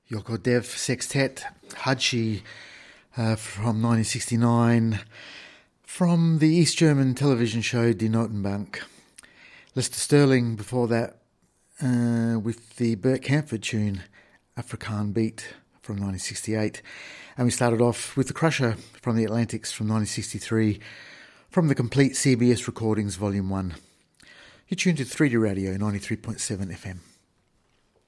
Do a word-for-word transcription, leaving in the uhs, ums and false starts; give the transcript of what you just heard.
Yoko Dev Sextet, Hachi uh, from nineteen sixty-nine, from the East German television show Die Notenbank. Lester Sterling before that uh, with the Bert Camford tune Afrikaan Beat from nineteen sixty-eight. And we started off with The Crusher from the Atlantics from nineteen sixty-three, from the complete C B S Recordings Volume one. You're tuned to three D Radio ninety-three point seven F M.